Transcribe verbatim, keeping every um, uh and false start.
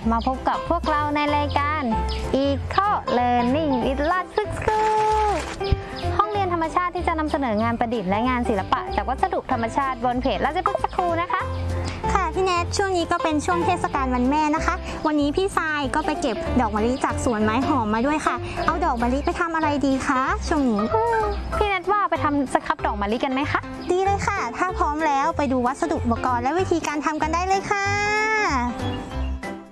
มาพบกับพวกเราในรายการ Eco Learning with Logic School ห้องเรียนธรรมชาติที่จะนำเสนองานประดิษฐ์และงานศิลปะจากวัสดุธรรมชาติบนเพจ Logic School นะคะค่ะพี่แนทช่วงนี้ก็เป็นช่วงเทศกาลวันแม่นะคะวันนี้พี่ทรายก็ไปเก็บดอกมะลิจากสวนไม้หอมมาด้วยค่ะเอาดอกมะลิไปทำอะไรดีคะช่วงนี้พี่แนทว่าไปทำสครับดอกมะลิกันไหมคะดีเลยค่ะถ้าพร้อมแล้วไปดูวัสดุอุปกรณ์และวิธีการทำกันได้เลยค่ะ